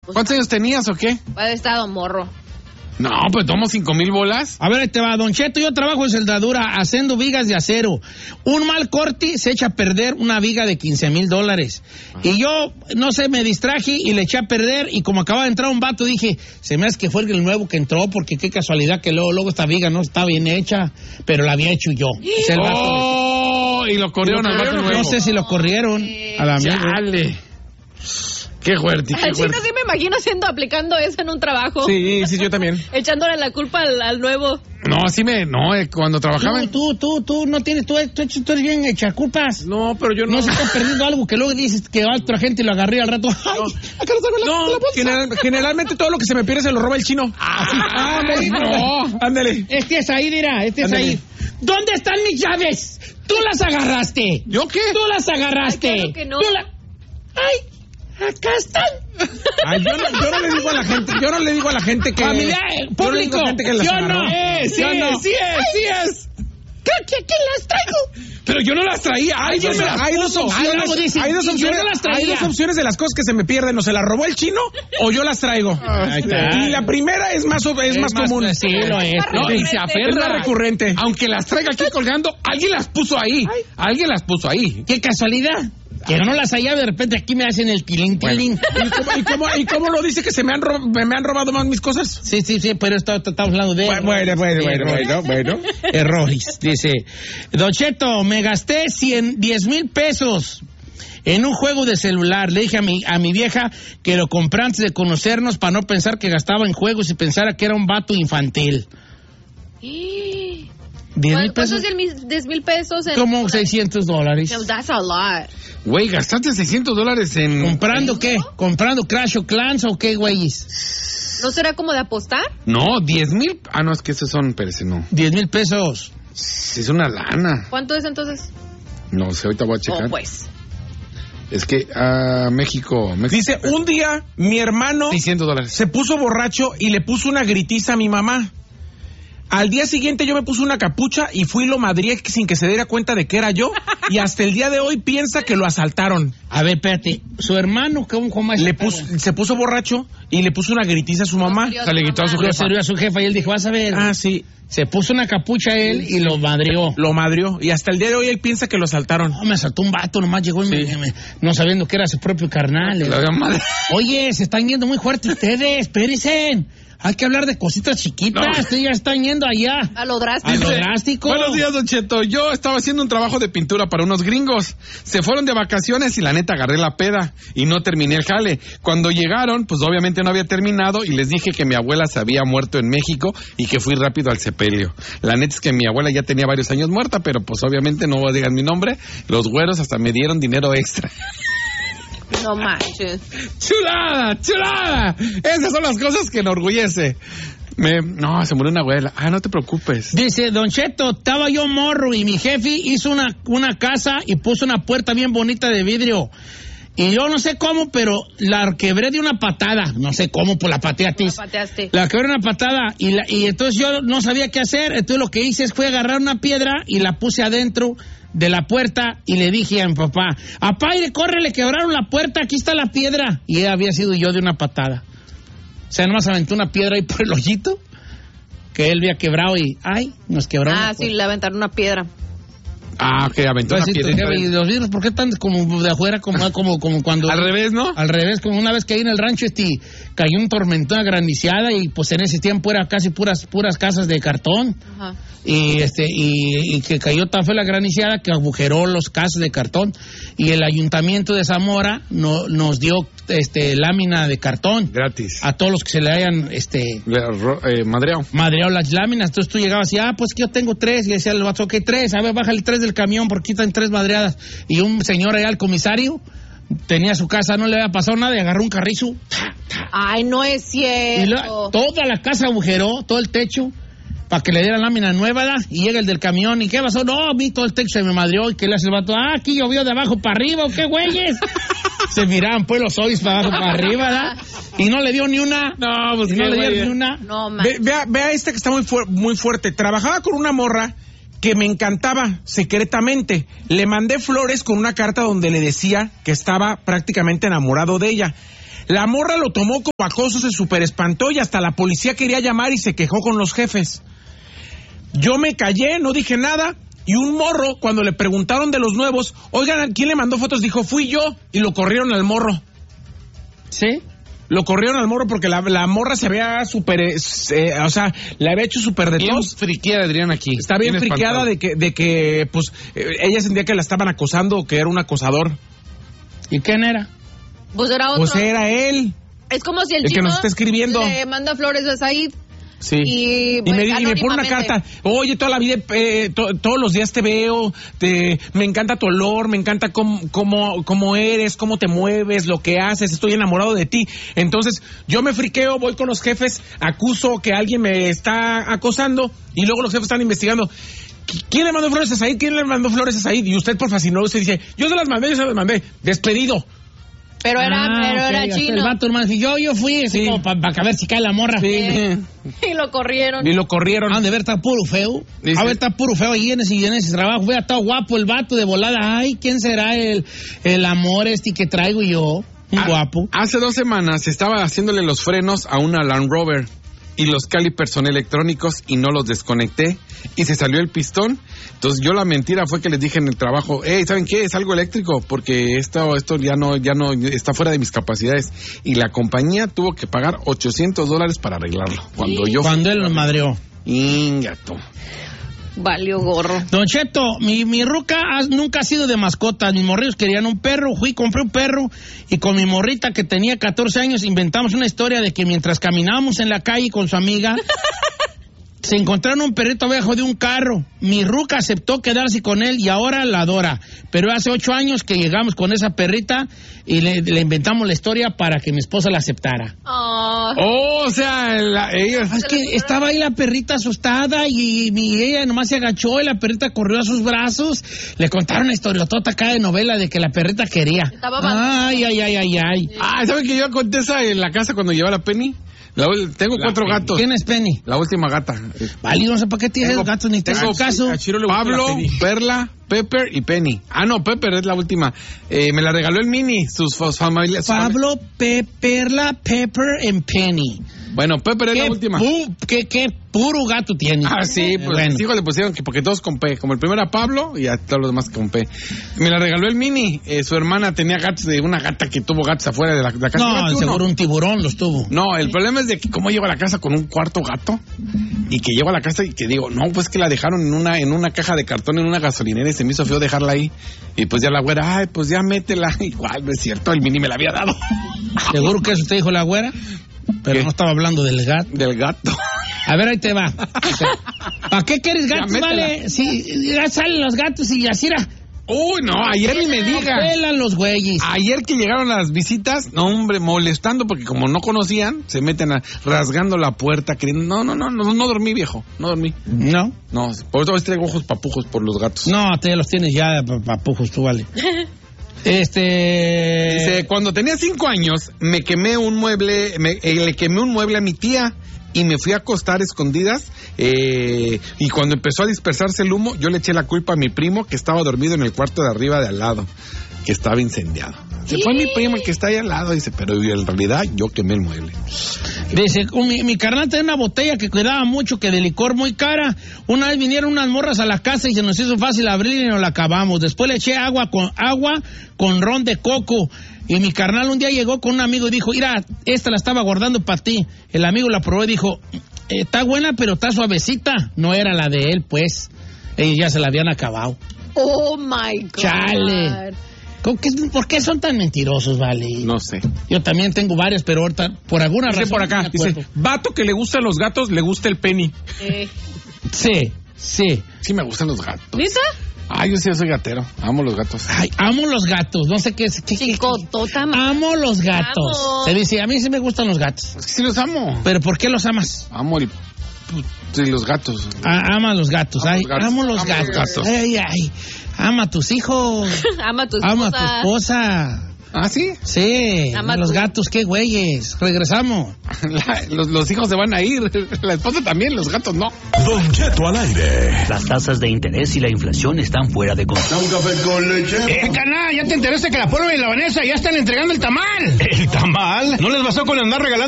¿Cuántos años tenías o qué? Ha estado morro. No, pues tomo 5,000 bolas. A ver, ahí te va, Don Cheto, yo trabajo en soldadura haciendo vigas de acero. Un mal corte se echa a perder una viga de $15,000. Y yo, no sé, me distraje y le eché a perder, y como acaba de entrar un vato, dije, se me hace que fue el nuevo que entró, porque qué casualidad que luego esta viga no está bien hecha, pero la había hecho yo. Es el vato y lo corrieron al vato nuevo. No sé si lo corrieron a la amiga. Chale. Qué fuerte, qué Al fuerte. Chino sí me imagino aplicando eso en un trabajo. Sí, yo también. Echándole la culpa al nuevo. No, cuando trabajaba en... Tú no tienes, tú eres bien echaculpas. No, pero yo no. No se está perdiendo algo que luego dices que va otra gente y lo agarré al rato. Ay, acá lo traigo la bolsa. Generalmente todo lo que se me pierde se lo roba el Chino. no. Ándale. Este es ahí, dirá, es ahí. ¿Dónde están mis llaves? Tú las agarraste. ¿Yo qué? Tú las agarraste. Ay, claro que no. Ay, acá están. Ay, yo no le digo a la gente, que... Familia, público. ¿Sí o no? Sí es. Creo que aquí las traigo. Pero yo no las traía. Hay dos opciones de las cosas que se me pierden. O se las robó el Chino o yo las traigo. Ahí está. Y la primera es más común. Sí, lo es. No, y se aferra. Es más recurrente. Aunque las traiga aquí colgando, alguien las puso ahí. Alguien las puso ahí. Qué casualidad. Que no las hallaba, de repente aquí me hacen el tilín. ¿Y cómo lo dice que me han robado más mis cosas? Sí, pero estamos hablando de... Bueno. Errores. Dice, Don Cheto, me gasté 10,000 pesos en un juego de celular. Le dije a mi vieja que lo compré antes de conocernos para no pensar que gastaba en juegos y pensara que era un vato infantil. 10,000 pesos. ¿Cuántos 10,000 pesos? Como $600. That's a lot. Güey, ¿gastaste $600 en... ¿Comprando qué? ¿Comprando Crash o Clans o qué, güeyes? ¿No será como de apostar? No, 10,000. Ah, no, es que esos son, espérese, no. 10,000 pesos. Sí, es una lana. ¿Cuánto es entonces? No sé, ahorita voy a checar. Pues. Es que, México. Dice, un día mi hermano $600. se puso borracho y le puso una gritiza a mi mamá. Al día siguiente yo me puse una capucha y fui y lo madrié sin que se diera cuenta de que era yo. Y hasta el día de hoy piensa que lo asaltaron. A ver, espérate. ¿Su hermano cómo es? Se puso borracho y le puso una gritiza a su mamá. Se le gritó a su Lo jefa. sirvió a su jefa y él dijo, vas a ver. Ah, sí. Se puso una capucha a él y lo madrió. Lo madrió. Y hasta el día de hoy él piensa que lo asaltaron. No, me asaltó un vato, nomás llegó y no sabiendo que era su propio carnal. Oye, se están yendo muy fuerte ustedes, espérense. Hay que hablar de cositas chiquitas. No. Ustedes ya están yendo allá. A lo drástico. A lo drástico. Buenos días, Don Cheto. Yo estaba haciendo un trabajo de pintura para unos gringos. Se fueron de vacaciones y la neta agarré la peda y no terminé el jale. Cuando llegaron, pues obviamente no había terminado y les dije que mi abuela se había muerto en México y que fui rápido al sepelio. La neta es que mi abuela ya tenía varios años muerta, pero pues obviamente no digan mi nombre. Los güeros hasta me dieron dinero extra. No manches. ¡Chulada! Esas son las cosas que enorgullece. No, se murió una abuela. Ah, no te preocupes. Dice, Don Cheto, estaba yo morro y mi jefe hizo una casa y puso una puerta bien bonita de vidrio. Y yo no sé cómo, pero la quebré de una patada. No sé cómo, pues la pateé a ti. La quebré de una patada y entonces yo no sabía qué hacer. Entonces lo que hice fue agarrar una piedra y la puse adentro de la puerta y le dije a mi papá, corre, le quebraron la puerta, aquí está la piedra. Y había sido yo de una patada. O sea, nomás aventó una piedra ahí por el hoyito que él había quebrado y nos quebraron. Ah, sí, le aventaron una piedra. Ah, ok, aventó una piedra. ¿Y los vidrios por qué están como de afuera, como cuando... Al revés, ¿no? Al revés, como una vez que ahí en el rancho cayó un tormento, una granizada y pues en ese tiempo era casi puras casas de cartón. Ajá. Y que cayó tan fue la granizada que agujeró los casas de cartón y el ayuntamiento de Zamora nos dio lámina de cartón gratis a todos los que se le hayan madreado las láminas. Entonces tú llegabas y pues que yo tengo 3 y decía el vato, ok, 3, a ver, bájale 3 del camión porque quitan 3 madreadas. Y un señor allá, el comisario, tenía su casa, no le había pasado nada y agarró un carrizo. Ay, no es cierto. Toda la casa agujeró, todo el techo para que le dieran lámina nueva, ¿da? Y llega el del camión, ¿y qué pasó? No, a mí todo el techo se me madrió, y que le hace el vato, aquí llovió de abajo para arriba, ¿o qué güeyes? Se miraban pues los ojos para abajo para arriba, ¿da? Y no le dio ni una. No, pues no le dio ni una. No, vea que está muy fuerte. Trabajaba con una morra que me encantaba secretamente. Le mandé flores con una carta donde le decía que estaba prácticamente enamorado de ella. La morra lo tomó como acoso, se super espantó y hasta la policía quería llamar y se quejó con los jefes. Yo me callé, no dije nada, y un morro, cuando le preguntaron de los nuevos, oigan, ¿quién le mandó fotos? Dijo, fui yo, y lo corrieron al morro. ¿Sí? Lo corrieron al morro porque la morra se había súper, o sea, le había hecho súper de Bien tos. friqueada, Adrián, aquí. Está bien friqueada de que, pues, ella sentía que la estaban acosando o que era un acosador. ¿Y quién era? Pues era otro. Pues era él. Es como si el que chino nos está escribiendo. le manda flores a Said. Sí. Y me pone una carta. Oye, toda la vida, todos los días te veo, me encanta tu olor, me encanta cómo eres, cómo te mueves, lo que haces, estoy enamorado de ti. Entonces, yo me friqueo, voy con los jefes, acuso que alguien me está acosando y luego los jefes están investigando. ¿Quién le mandó flores a Said? ¿Quién le mandó flores a Said? Y usted, por fascinado, se dice, yo se las mandé. Despedido. Pero era chino. El vato, hermano, yo fui así como para ver si cae la morra. Sí. Y lo corrieron. Han de ver, está puro feo. Dice. A ver, está puro feo ahí en ese trabajo. Hubiera estado guapo el vato de volada. Ay, ¿quién será el amor que traigo yo? Guapo. Hace 2 semanas estaba haciéndole los frenos a una Land Rover y los calipers son electrónicos y no los desconecté y se salió el pistón. Entonces yo la mentira fue que les dije en el trabajo, ¿saben qué? Es algo eléctrico porque esto ya no está fuera de mis capacidades. Y la compañía tuvo que pagar $800 para arreglarlo. Cuando él nos madreó. Ingato. Valió gorro. Don Cheto, mi ruca nunca ha sido de mascota. Mis morrillos querían un perro. Compré un perro y con mi morrita que tenía 14 años inventamos una historia de que mientras caminábamos en la calle con su amiga se encontraron un perrito abajo de un carro. Mi ruca aceptó quedarse con él y ahora la adora. Pero hace 8 años que llegamos con esa perrita y le inventamos la historia para que mi esposa la aceptara. O sea, ella... Es que estaba ahí la perrita asustada y ella nomás se agachó y la perrita corrió a sus brazos. Le contaron una historiotota acá de novela de que la perrita quería. Ay. ¿Saben que yo conté esa en la casa cuando llevaba la Penny? Tengo 4 gatos. ¿Quién es Penny? La última gata. Vale, no sé para qué tienes gatos ni tengo caso. Pablo, Perla, Pepper y Penny. No, Pepper es la última. Me la regaló el Mini, sus familias. Pablo, Perla, Pepper y Penny. Bueno, Pepper es la última. ¿Qué puro gato tiene? Sí, pues bueno. Mis hijos le pusieron porque todos con P. Como el primero era Pablo y a todos los demás con P. Me la regaló el Mini. Su hermana tenía gatos de una gata que tuvo gatos afuera de la casa. No, seguro un tiburón los tuvo. No, el problema es de que como llego a la casa con un cuarto gato y que llego a la casa y que digo, no, pues que la dejaron en una caja de cartón en una gasolinera y se me hizo feo dejarla ahí. Y pues ya la güera, pues ya métela. Igual, no es cierto, el Mini me la había dado. ¿Seguro que eso te dijo la güera? Pero no estaba hablando del gato. Del gato. A ver, ahí te va. ¿Para qué quieres gatos, vale? Si ya salen los gatos y así era. Uy, no, ayer ni me diga. Pelan los güeyes. Ayer que llegaron las visitas, no, hombre, molestando porque como no conocían, se meten rasgando la puerta, queriendo. No dormí, viejo. No dormí. No. No, por eso traigo ojos papujos por los gatos. No, te los tienes ya papujos tú, vale. Dice, cuando tenía 5 años, le quemé un mueble a mi tía y me fui a acostar escondidas. Y cuando empezó a dispersarse el humo, yo le eché la culpa a mi primo que estaba dormido en el cuarto de arriba de al lado, que estaba incendiado. Se fue mi primo el que está ahí al lado, dice, pero en realidad yo quemé el mueble. Dice, mi carnal tenía una botella que cuidaba mucho, que de licor muy cara. Una vez vinieron unas morras a la casa y se nos hizo fácil abrir y nos la acabamos. Después le eché agua con ron de coco. Y mi carnal un día llegó con un amigo y dijo, mira, esta la estaba guardando para ti. El amigo la probó y dijo, está buena pero está suavecita. No era la de él, pues. Ellos ya se la habían acabado. Oh, my God. Chale. ¿Por qué son tan mentirosos, vale? No sé. Yo también tengo varios, pero ahorita, por alguna razón... por acá, dice, vato que le gustan los gatos, le gusta el Penny. Sí. Sí me gustan los gatos. ¿Lisa? Yo sí soy gatero. Amo los gatos. Amo los gatos. No sé qué es. Amo los gatos. Amo. Se dice, a mí sí me gustan los gatos. Es que sí los amo. ¿Pero por qué los amas? Amo los gatos. Ama los gatos. Amo los gatos. Los gatos. Ama a tus hijos. Ama a tu esposa. ¿Ah, sí? Sí, Nada más los tú. gatos, qué güeyes. Regresamos. Los hijos se van a ir. La esposa también, los gatos no. Don Cheto al aire. Las tasas de interés y la inflación están fuera de control. ¿Un café con leche? Caná, ya te enteraste que la Polo y la Vanessa ya están entregando el tamal. ¿El tamal? ¿No les bastó con andar regalando